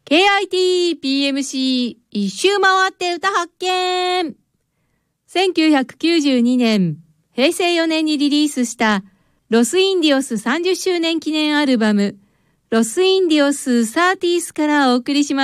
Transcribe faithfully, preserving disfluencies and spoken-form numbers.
ケーアイティーピーエムシー 一周回って歌発見。せんきゅうひゃくきゅうじゅうにねん、へいせいよねんにリリースしたロスインディオスさんじゅっしゅうねん記念アルバムロスインディオスサーティースからお送りします。